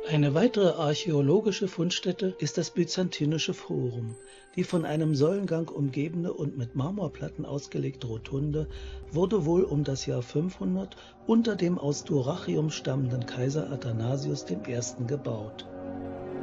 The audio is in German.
Eine weitere archäologische Fundstätte ist das Byzantinische Forum. Die von einem Säulengang umgebene und mit Marmorplatten ausgelegte Rotunde wurde wohl um das Jahr 500 unter dem aus Dyrrhachium stammenden Kaiser Athanasius I. gebaut.